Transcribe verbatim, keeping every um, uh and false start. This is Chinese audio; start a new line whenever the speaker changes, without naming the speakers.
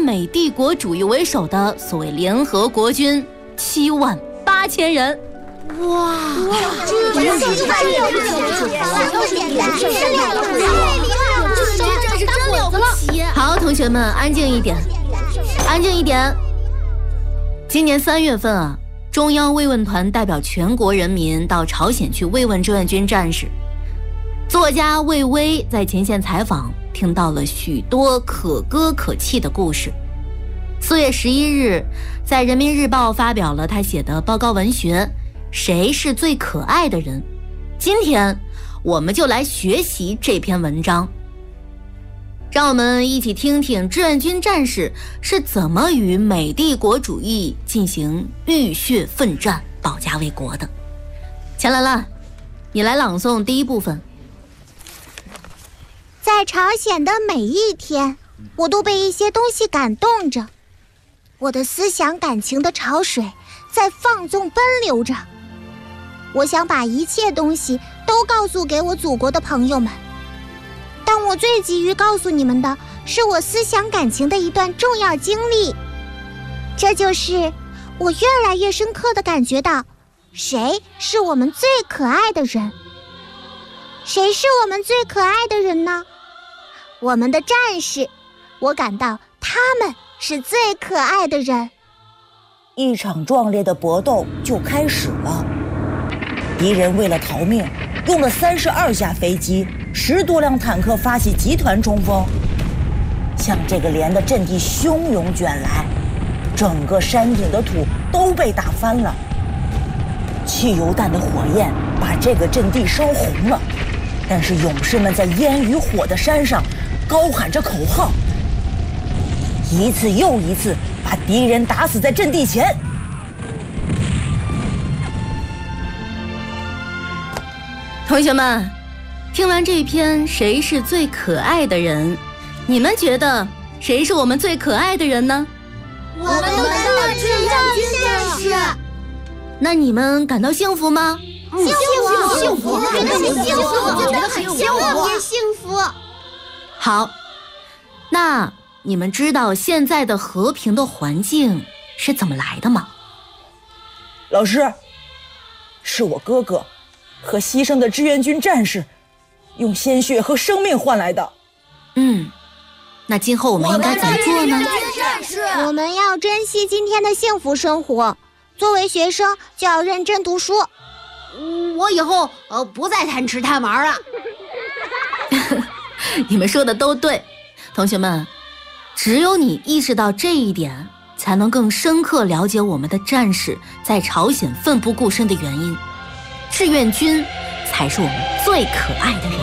美帝国主义为首的所谓联合国军七万八千人。
哇，这这这这
好，同学们安静一点，安静一点。今年三月份啊，中央慰问团代表全国人民到朝鲜去慰问志愿军战士。作家魏巍在前线采访，听到了许多可歌可泣的故事。四月十一日，在人民日报发表了他写的报告文学《谁是最可爱的人》。今天我们就来学习这篇文章，让我们一起听听志愿军战士是怎么与美帝国主义进行浴血奋战、保家卫国的。钱兰兰，你来朗诵第一部分。
在朝鲜的每一天，我都被一些东西感动着，我的思想感情的潮水在放纵奔流着。我想把一切东西都告诉给我祖国的朋友们，但我最急于告诉你们的是我思想感情的一段重要经历。这就是我越来越深刻地感觉到，谁是我们最可爱的人？谁是我们最可爱的人呢？我们的战士，我感到他们是最可爱的人。
一场壮烈的搏斗就开始了。敌人为了逃命，用了三十二架飞机、十多辆坦克发起集团冲锋，向这个连的阵地汹涌卷来，整个山顶的土都被打翻了。汽油弹的火焰把这个阵地烧红了，但是勇士们在烟与火的山上高喊着口号，一次又一次把敌人打死在阵地前。
同学们，听完这篇谁是最可爱的人，你们觉得谁是我们最可爱的人呢？
我们的志愿军战士。
那你们感到幸福吗？
幸福，
幸福，
我觉得很幸福，
我觉得很幸福，
特别幸福。
好，那你们知道现在的和平的环境是怎么来的吗？
老师，是我哥哥和牺牲的志愿军战士用鲜血和生命换来的。
嗯，那今后我们应该怎么做呢？
我们要珍惜今天的幸福生活，作为学生就要认真读书。
嗯，我以后呃不再贪吃贪玩了。
你们说的都对，同学们，只有你意识到这一点，才能更深刻了解我们的战士在朝鲜奋不顾身的原因。志愿军才是我们最可爱的人。